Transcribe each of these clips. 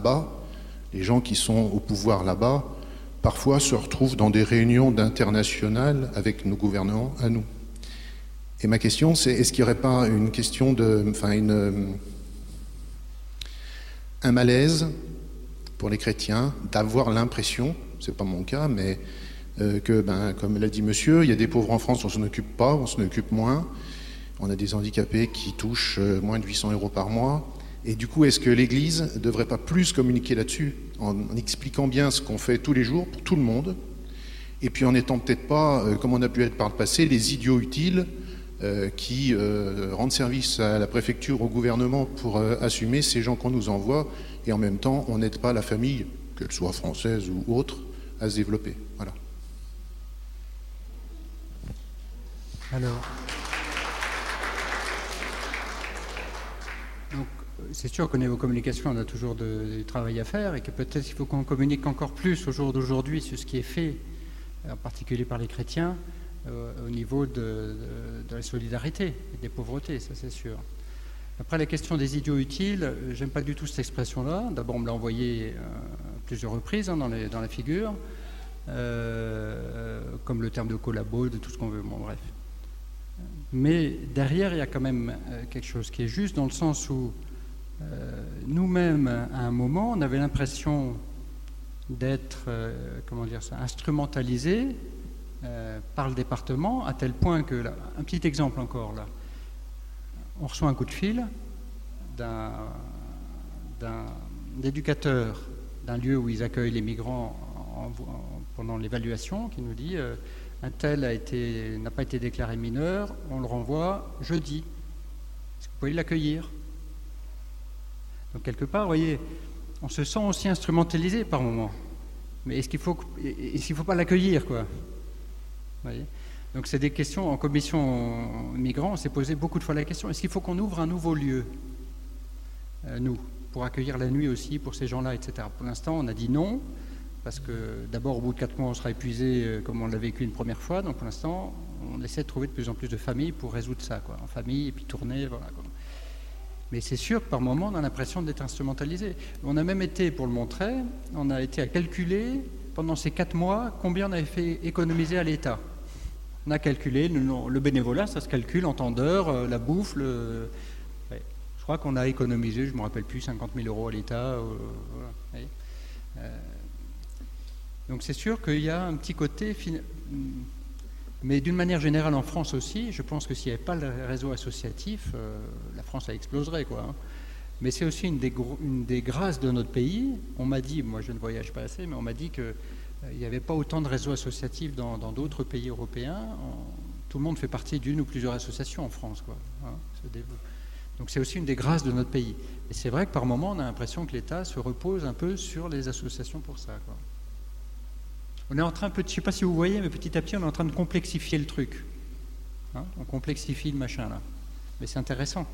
là-bas, les gens qui sont au pouvoir là-bas, parfois se retrouvent dans des réunions d'internationales avec nos gouvernants à nous. Et ma question, c'est est-ce qu'il n'y aurait pas une question un malaise pour les chrétiens d'avoir l'impression, c'est pas mon cas, mais que, comme l'a dit monsieur, il y a des pauvres en France, on s'en occupe pas, on s'en occupe moins. On a des handicapés qui touchent moins de 800 € par mois. Et du coup, est-ce que l'Église ne devrait pas plus communiquer là-dessus, en expliquant bien ce qu'on fait tous les jours pour tout le monde, et puis en n'étant peut-être pas, comme on a pu être par le passé, les idiots utiles qui rendent service à la préfecture, au gouvernement pour assumer ces gens qu'on nous envoie, et en même temps, on n'aide pas la famille, qu'elle soit française ou autre, à se développer. Voilà. Alors, donc, c'est sûr qu'au niveau communication, on a toujours du travail à faire et que peut-être il faut qu'on communique encore plus au jour d'aujourd'hui sur ce qui est fait, en particulier par les chrétiens, au niveau de la solidarité et des pauvretés, ça c'est sûr. Après, la question des idiots utiles, j'aime pas du tout cette expression-là. D'abord, on me l'a envoyé à plusieurs reprises dans la figure, comme le terme de collabo, de tout ce qu'on veut, bon bref. Mais derrière, il y a quand même quelque chose qui est juste, dans le sens où nous-mêmes, à un moment, on avait l'impression d'être, instrumentalisés par le département, à tel point que, là, un petit exemple encore, là, on reçoit un coup de fil d'un éducateur d'un lieu où ils accueillent les migrants pendant l'évaluation, qui nous dit un tel n'a pas été déclaré mineur, on le renvoie jeudi. Est-ce que vous pouvez l'accueillir? Donc quelque part, vous voyez, on se sent aussi instrumentalisé par moment. Mais est-ce qu'il faut pas l'accueillir, quoi? Vous voyez? Donc c'est des questions, en commission migrants, on s'est posé beaucoup de fois la question, est-ce qu'il faut qu'on ouvre un nouveau lieu, nous, pour accueillir la nuit aussi, pour ces gens-là, etc. Pour l'instant, on a dit non, parce que d'abord, au bout de 4 mois, on sera épuisé comme on l'a vécu une première fois, donc pour l'instant, on essaie de trouver de plus en plus de familles pour résoudre ça, quoi, en famille, et puis tourner, voilà, quoi. Mais c'est sûr que par moment, on a l'impression d'être instrumentalisé. On a même été, pour le montrer, on a été à calculer, pendant ces 4 mois, combien on avait fait économiser à l'État. On a calculé, le bénévolat, ça se calcule en temps d'heure, la bouffe, ouais. Je crois qu'on a économisé, je ne me rappelle plus, 50 000 € à l'État. Voilà. Donc c'est sûr qu'il y a un petit côté... Mais d'une manière générale, en France aussi, je pense que s'il n'y avait pas le réseau associatif, la France, elle exploserait, quoi. Mais c'est aussi une des grâces de notre pays. On m'a dit, moi je ne voyage pas assez, mais on m'a dit que il n'y avait pas autant de réseaux associatifs dans d'autres pays européens. Tout le monde fait partie d'une ou plusieurs associations en France, quoi. Donc c'est aussi une des grâces de notre pays. Et c'est vrai que par moments, on a l'impression que l'État se repose un peu sur les associations pour ça, quoi. On est en train, je ne sais pas si vous voyez, mais petit à petit, on est en train de complexifier le truc. On complexifie le machin, là. Mais c'est intéressant.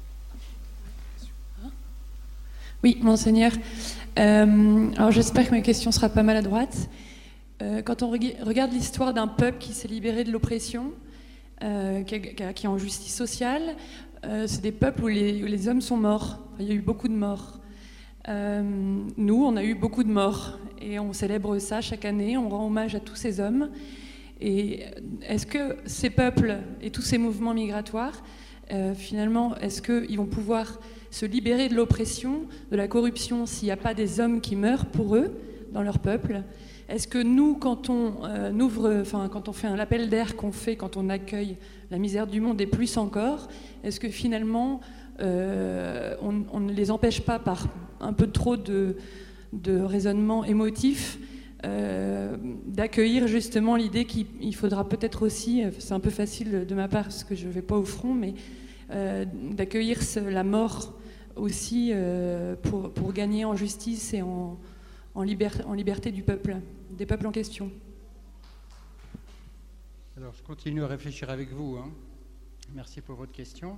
Oui, monseigneur. Alors j'espère que ma question sera pas maladroite. Quand on regarde l'histoire d'un peuple qui s'est libéré de l'oppression, qui est en justice sociale, c'est des peuples où les hommes sont morts. Enfin, il y a eu beaucoup de morts. Nous, on a eu beaucoup de morts. Et on célèbre ça chaque année, on rend hommage à tous ces hommes. Et est-ce que ces peuples et tous ces mouvements migratoires, finalement, est-ce qu'ils vont pouvoir se libérer de l'oppression, de la corruption, s'il n'y a pas des hommes qui meurent pour eux, dans leur peuple? Est-ce que nous, quand on quand on fait un appel d'air qu'on fait, quand on accueille la misère du monde et plus encore, est-ce que finalement, on ne les empêche pas par un peu trop de raisonnement émotif, d'accueillir justement l'idée qu'il faudra peut-être aussi, c'est un peu facile de ma part parce que je ne vais pas au front, mais d'accueillir la mort aussi pour gagner en justice et en liberté du peuple, des peuples en question. Alors je continue à réfléchir avec vous, hein. Merci pour votre question.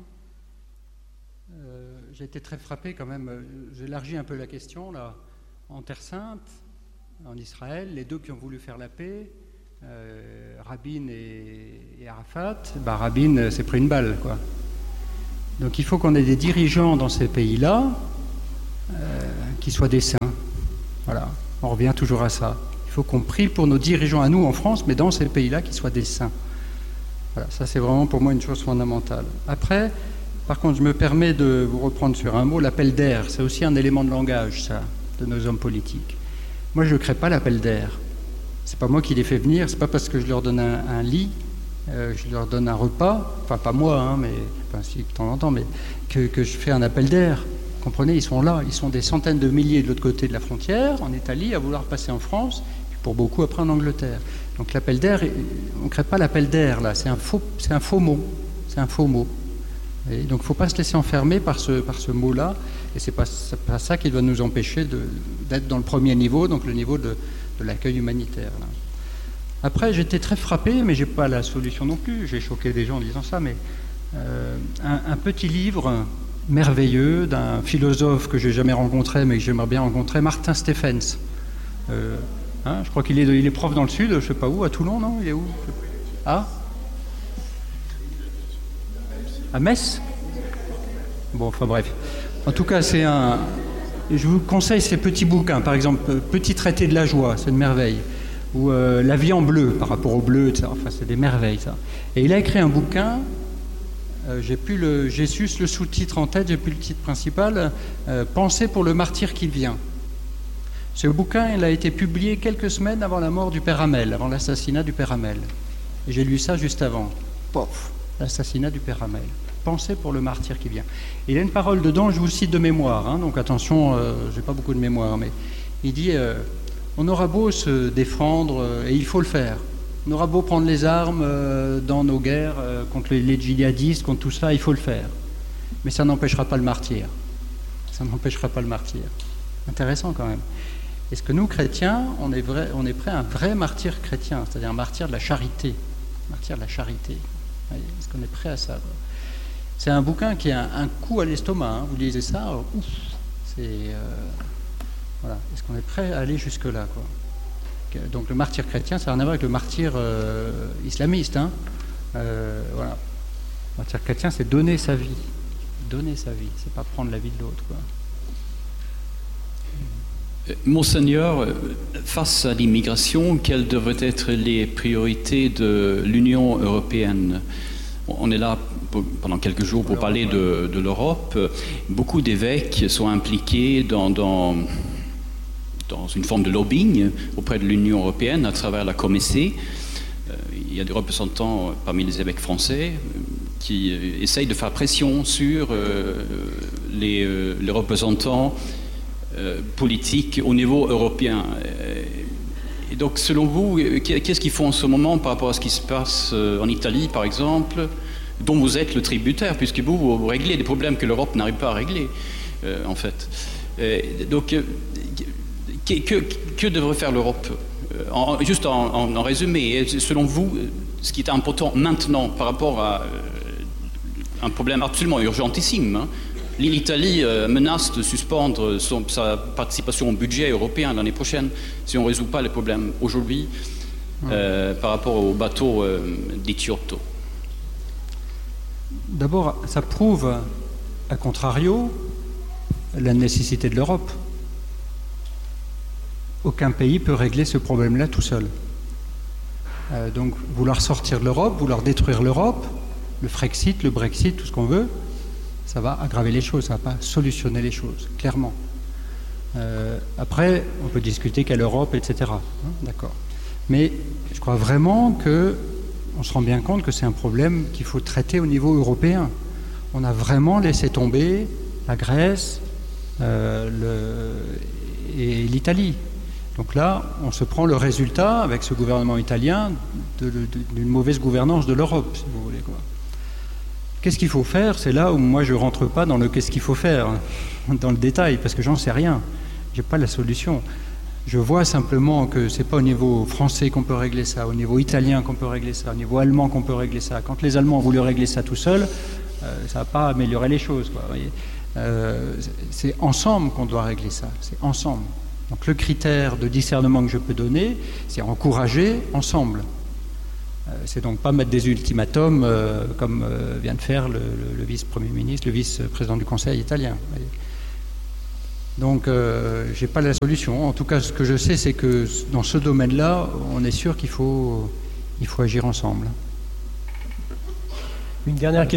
J'ai été très frappé quand même, j'élargis un peu la question là. En Terre Sainte, en Israël, les deux qui ont voulu faire la paix, Rabin et Arafat, Rabin s'est pris une balle, quoi. Donc il faut qu'on ait des dirigeants dans ces pays-là qu'ils soient des saints. Voilà, on revient toujours à ça. Il faut qu'on prie pour nos dirigeants à nous en France, mais dans ces pays-là, qu'ils soient des saints. Voilà, ça c'est vraiment pour moi une chose fondamentale. Après, par contre, je me permets de vous reprendre sur un mot, l'appel d'air. C'est aussi un élément de langage, ça, de nos hommes politiques. Moi, je ne crée pas l'appel d'air. C'est pas moi qui les fais venir, c'est pas parce que je leur donne un lit, je leur donne un repas, enfin pas moi, hein, mais enfin, si de temps en temps, mais que je fais un appel d'air. Comprenez, ils sont là, ils sont des centaines de milliers de l'autre côté de la frontière, en Italie, à vouloir passer en France, puis pour beaucoup après en Angleterre. Donc l'appel d'air, on ne crée pas l'appel d'air là, c'est un faux mot. C'est un faux mot. Et donc il ne faut pas se laisser enfermer par ce mot-là, et c'est pas ça qui doit nous empêcher d'être dans le premier niveau, donc le niveau de l'accueil humanitaire. Là. Après, j'étais très frappé, mais je n'ai pas la solution non plus, j'ai choqué des gens en disant ça, mais un petit livre merveilleux d'un philosophe que je n'ai jamais rencontré, mais que j'aimerais bien rencontrer, Martin Stephens. Je crois qu'il est prof dans le sud, je ne sais pas où, à Toulon, non? Il est où? Ah, à Metz? Bon, enfin bref. En tout cas, je vous conseille ces petits bouquins. Par exemple, Petit traité de la joie, c'est une merveille. Ou La vie en bleu, par rapport au bleu, etc. Enfin, c'est des merveilles, ça. Et il a écrit un bouquin, j'ai su le sous-titre en tête, j'ai plus le titre principal, Penser pour le martyr qui vient. Ce bouquin, il a été publié quelques semaines avant la mort du père Hamel, avant l'assassinat du père Hamel. Et j'ai lu ça juste avant. Pof, l'assassinat du père Hamel. Penser pour le martyr qui vient. Il y a une parole dedans, je vous le cite de mémoire, hein, donc attention, j'ai pas beaucoup de mémoire, mais il dit on aura beau se défendre, et il faut le faire. On aura beau prendre les armes dans nos guerres contre les djihadistes, contre tout ça, il faut le faire. Mais ça n'empêchera pas le martyr. Ça n'empêchera pas le martyr. Intéressant quand même. Est-ce que nous, chrétiens, on est prêt à un vrai martyr chrétien, c'est-à-dire un martyr de la charité? Martyr de la charité. Est-ce qu'on est prêt à ça? C'est un bouquin qui a un coup à l'estomac. Hein. Vous lisez ça, ouf. Voilà. Est-ce qu'on est prêt à aller jusque-là, quoi? Donc le martyr chrétien, ça n'a rien à voir avec le martyr islamiste. Hein. Voilà. Le martyr chrétien, c'est donner sa vie. Donner sa vie, c'est pas prendre la vie de l'autre, quoi. Monseigneur, face à l'immigration, quelles devraient être les priorités de l'Union européenne? On est là pendant quelques jours pour parler de l'Europe. Beaucoup d'évêques sont impliqués dans une forme de lobbying auprès de l'Union européenne à travers la Comessé. Il y a des représentants parmi les évêques français qui essayent de faire pression sur les représentants politiques au niveau européen. Et donc, selon vous, qu'est-ce qu'ils font en ce moment par rapport à ce qui se passe en Italie, par exemple, dont vous êtes le tributaire, puisque vous réglez des problèmes que l'Europe n'arrive pas à régler, en fait. Donc, que devrait faire l'Europe? Juste en résumé, selon vous, ce qui est important maintenant par rapport à un problème absolument urgentissime, hein, l'Italie menace de suspendre sa participation au budget européen l'année prochaine si on ne résout pas les problèmes aujourd'hui par rapport au bateau d'Icciotto. D'abord, ça prouve, à contrario, la nécessité de l'Europe. Aucun pays peut régler ce problème-là tout seul. Donc, vouloir sortir de l'Europe, vouloir détruire l'Europe, le Frexit, le Brexit, tout ce qu'on veut, ça va aggraver les choses, ça ne va pas solutionner les choses, clairement. Après, on peut discuter quelle Europe, etc. Hein, d'accord. Mais je crois vraiment qu'on se rend bien compte que c'est un problème qu'il faut traiter au niveau européen. On a vraiment laissé tomber la Grèce et l'Italie. Donc là, on se prend le résultat, avec ce gouvernement italien, d'une mauvaise gouvernance de l'Europe, si vous voulez, quoi. Qu'est-ce qu'il faut faire? C'est là où moi je ne rentre pas dans le qu'est-ce qu'il faut faire, dans le détail, parce que j'en sais rien. Je n'ai pas la solution. Je vois simplement que ce n'est pas au niveau français qu'on peut régler ça, au niveau italien qu'on peut régler ça, au niveau allemand qu'on peut régler ça. Quand les Allemands ont voulu régler ça tout seuls, ça ne va pas améliorer les choses, quoi, vous voyez. C'est ensemble qu'on doit régler ça, c'est ensemble. Donc le critère de discernement que je peux donner, c'est encourager ensemble. C'est donc pas mettre des ultimatums comme vient de faire le vice-premier ministre, le vice-président du Conseil italien. Donc, je n'ai pas la solution. En tout cas, ce que je sais, c'est que dans ce domaine-là, on est sûr qu'il faut agir ensemble. Une dernière question ?